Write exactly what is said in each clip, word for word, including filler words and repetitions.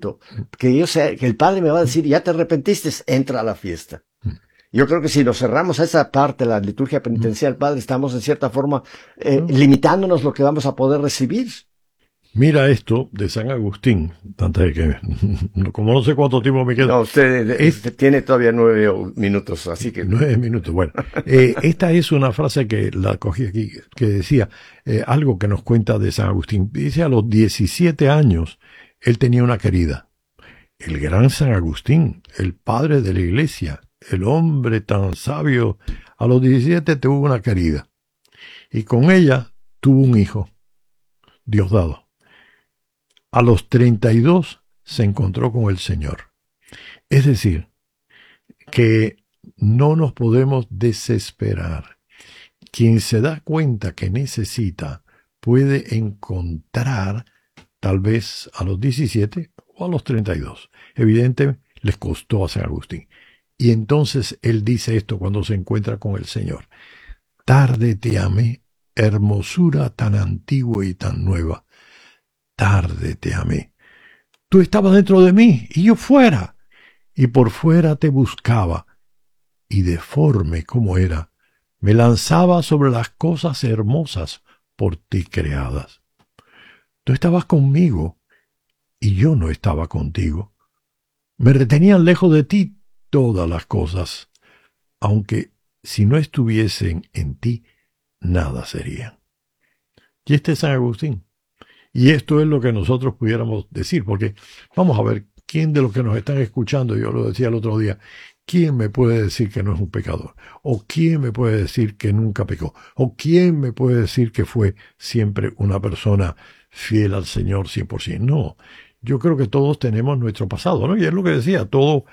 arrepentimiento, que yo sé, que el Padre me va a decir, ya te arrepentiste, entra a la fiesta. Yo creo que si lo cerramos a esa parte, la liturgia penitencial del Padre, estamos en cierta forma eh, limitándonos lo que vamos a poder recibir. Mira esto de San Agustín, antes de que, como no sé cuánto tiempo me queda. No, usted es, tiene todavía nueve minutos, así que. Nueve minutos, bueno. Eh, esta es una frase que la cogí aquí, que decía eh, algo que nos cuenta de San Agustín. Dice, a los diecisiete años, él tenía una querida. El gran San Agustín, el padre de la iglesia, el hombre tan sabio, a los diecisiete tuvo una querida. Y con ella tuvo un hijo, Diosdado. A los treinta y dos se encontró con el Señor. Es decir, que no nos podemos desesperar. Quien se da cuenta que necesita puede encontrar tal vez a los diecisiete o a los treinta y dos. Evidentemente les costó a San Agustín. Y entonces él dice esto cuando se encuentra con el Señor. Tarde te amé, hermosura tan antigua y tan nueva. Tarde te amé. Tú estabas dentro de mí y yo fuera. Y por fuera te buscaba. Y deforme como era, me lanzaba sobre las cosas hermosas por ti creadas. Tú estabas conmigo y yo no estaba contigo. Me retenían lejos de ti todas las cosas, aunque si no estuviesen en ti, nada serían. Y este es San Agustín. Y esto es lo que nosotros pudiéramos decir, porque vamos a ver, ¿quién de los que nos están escuchando, yo lo decía el otro día, quién me puede decir que no es un pecador? ¿O quién me puede decir que nunca pecó? ¿O quién me puede decir que fue siempre una persona fiel al Señor cien por ciento? No, yo creo que todos tenemos nuestro pasado, ¿no? Y es lo que decía, todo,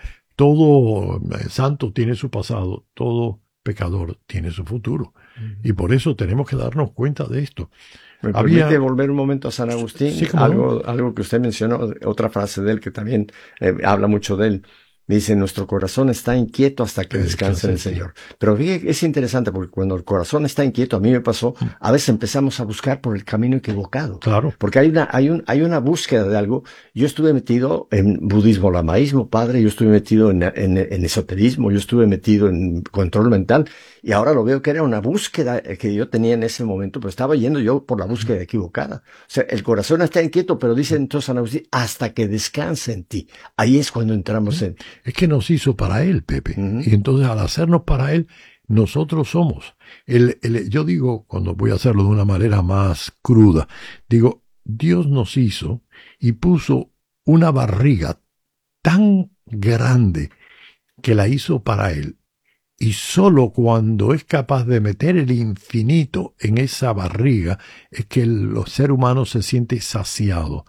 todo santo tiene su pasado, todo pecador tiene su futuro. Uh-huh. Y por eso tenemos que darnos cuenta de esto. ¿Me Había... permite volver un momento a San Agustín? Sí, algo, no. algo que usted mencionó, otra frase de él que también eh, habla mucho de él. Dice, nuestro corazón está inquieto hasta que descanse en el Señor. Pero fíjate, es interesante porque cuando el corazón está inquieto, a mí me pasó, a veces empezamos a buscar por el camino equivocado. Claro. Porque hay una, hay un, hay una búsqueda de algo. Yo estuve metido en budismo lamaísmo, padre, yo estuve metido en, en, en esoterismo, yo estuve metido en control mental, y ahora lo veo que era una búsqueda que yo tenía en ese momento, pero estaba yendo yo por la búsqueda equivocada. O sea, el corazón está inquieto, pero dice entonces San Agustín, hasta que descanse en ti. Ahí es cuando entramos en... Es que nos hizo para Él, Pepe. Uh-huh. Y entonces al hacernos para Él, nosotros somos. El, el, yo digo, cuando voy a hacerlo de una manera más cruda, digo, Dios nos hizo y puso una barriga tan grande que la hizo para Él. Y solo cuando es capaz de meter el infinito en esa barriga es que el, el ser humano se siente saciado.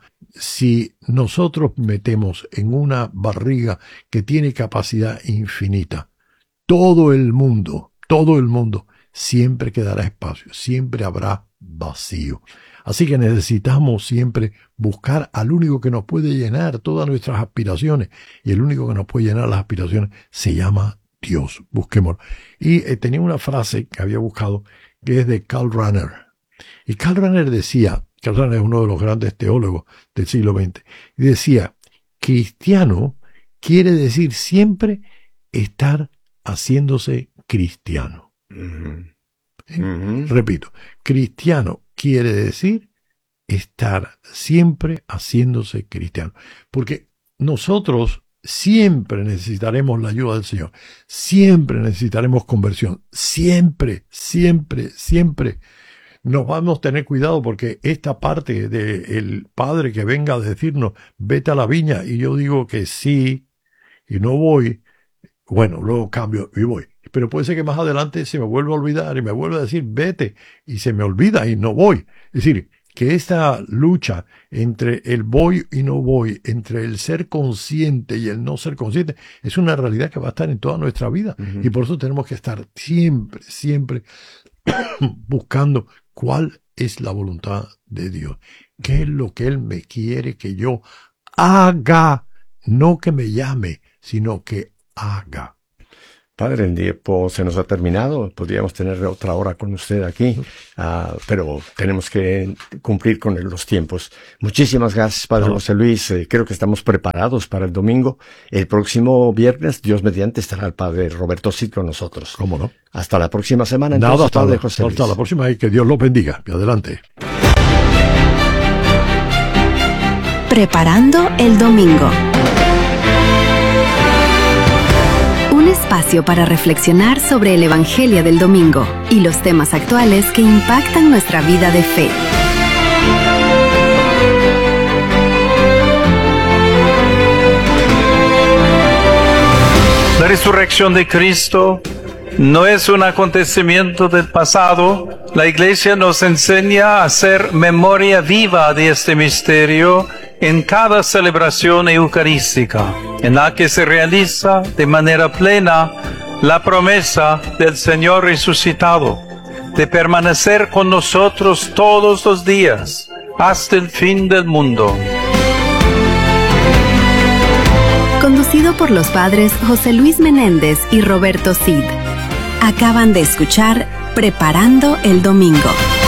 Si nosotros metemos en una barriga que tiene capacidad infinita, todo el mundo, todo el mundo, siempre quedará espacio, siempre habrá vacío. Así que necesitamos siempre buscar al único que nos puede llenar todas nuestras aspiraciones. Y el único que nos puede llenar las aspiraciones se llama Dios. Busquémoslo. Y eh, tenía una frase que había buscado que es de Karl Rahner. Y Karl Rahner decía, Karl Rahner es uno de los grandes teólogos del siglo veinte, y decía, cristiano quiere decir siempre estar haciéndose cristiano. Uh-huh. ¿Eh? Uh-huh. Repito, cristiano quiere decir estar siempre haciéndose cristiano. Porque nosotros siempre necesitaremos la ayuda del Señor. Siempre necesitaremos conversión. Siempre, siempre, siempre. Nos vamos a tener cuidado porque esta parte del Padre que venga a decirnos, vete a la viña, y yo digo que sí, y no voy, bueno, luego cambio y voy. Pero puede ser que más adelante se me vuelva a olvidar y me vuelva a decir, vete, y se me olvida y no voy. Es decir, que esta lucha entre el voy y no voy, entre el ser consciente y el no ser consciente, es una realidad que va a estar en toda nuestra vida. Uh-huh. Y por eso tenemos que estar siempre, siempre buscando cuál es la voluntad de Dios. ¿Qué es lo que Él me quiere que yo haga? No que me llame, sino que haga. Padre, el tiempo se nos ha terminado. Podríamos tener otra hora con usted aquí, uh, pero tenemos que cumplir con los tiempos. Muchísimas gracias, Padre no. José Luis. Eh, creo que estamos preparados para el domingo. El próximo viernes, Dios mediante, estará el Padre Roberto Cid con nosotros. ¿Cómo no? Hasta la próxima semana, entonces, Nada, hasta Padre la, José Luis. Hasta la próxima y que Dios los bendiga. Adelante. Preparando el domingo. Un espacio para reflexionar sobre el Evangelio del domingo y los temas actuales que impactan nuestra vida de fe. La resurrección de Cristo no es un acontecimiento del pasado. La Iglesia nos enseña a hacer memoria viva de este misterio en cada celebración eucarística, en la que se realiza de manera plena la promesa del Señor resucitado, de permanecer con nosotros todos los días, hasta el fin del mundo. Conducido por los padres José Luis Menéndez y Roberto Cid. Acaban de escuchar Preparando el Domingo.